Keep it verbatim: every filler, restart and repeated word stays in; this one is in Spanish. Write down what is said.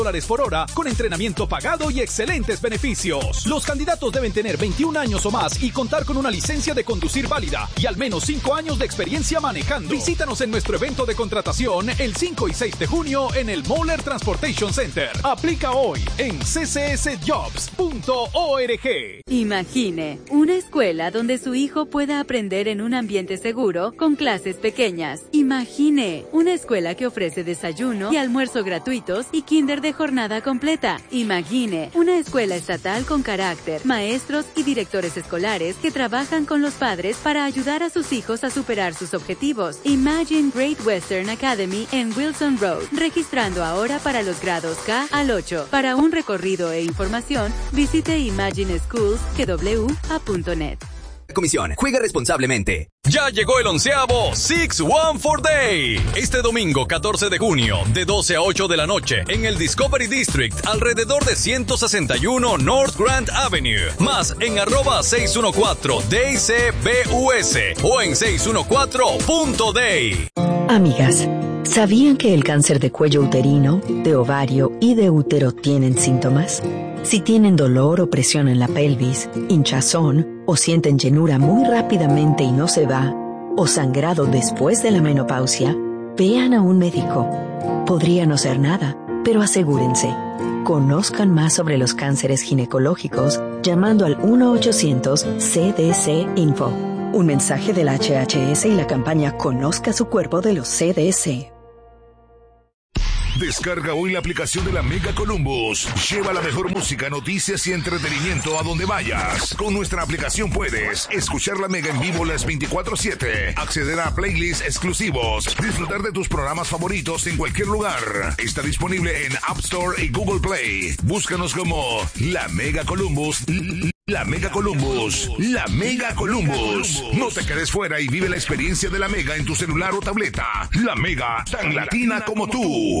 dólares por hora con entrenamiento pagado y excelentes beneficios. Los candidatos deben tener veintiún años o más y contar con una licencia de conducir válida y al menos cinco años de experiencia manejando. Visítanos en nuestro evento de contratación el cinco y seis de junio en el Moeller Transportation Center. Aplica hoy en c c s jobs punto org. Imagine una escuela donde su hijo pueda aprender en un ambiente seguro con clases pequeñas. Imagine una escuela que ofrece desayuno y almuerzo gratuitos y kinder de jornada completa. Imagine una escuela estatal con carácter, maestros y directores escolares que trabajan con los padres para ayudar a sus hijos a superar sus objetivos. Imagine Great Western Academy en Wilson Road, registrando ahora para los grados K al ocho. Para un recorrido e información, visite imagine schools punto net. Comisión. Juega responsablemente. Ya llegó el onceavo Six One Four Day. Este domingo catorce de junio, de doce a ocho de la noche, en el Discovery District, alrededor de ciento sesenta y uno North Grand Avenue. Más en arroba seiscientos catorce D C B U S o en seiscientos catorce punto day. Amigas, ¿sabían que el cáncer de cuello uterino, de ovario y de útero tienen síntomas? Si tienen dolor o presión en la pelvis, hinchazón o sienten llenura muy rápidamente y no se va, o sangrado después de la menopausia, vean a un médico. Podría no ser nada, pero asegúrense. Conozcan más sobre los cánceres ginecológicos llamando al uno ochocientos C D C Info. Un mensaje del H H S y la campaña Conozca su cuerpo de los C D C. Descarga hoy la aplicación de la Mega Columbus. Lleva la mejor música, noticias y entretenimiento a donde vayas. Con nuestra aplicación puedes escuchar la Mega en vivo las veinticuatro siete, acceder a playlists exclusivos, disfrutar de tus programas favoritos en cualquier lugar. Está disponible en App Store y Google Play. Búscanos como La Mega Columbus. La Mega Columbus. La Mega Columbus. No te quedes fuera y vive la experiencia de la Mega en tu celular o tableta. La Mega, tan latina como tú.